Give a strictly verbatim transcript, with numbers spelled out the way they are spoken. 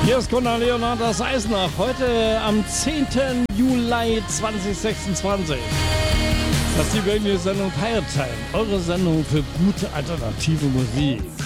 Hier ist Gunnar Leonhard Eisenach, heute am zehnten Juli zweitausendsechsundzwanzig. Das ist die Radio-Sendung Higher Time, eure Sendung für gute alternative Musik.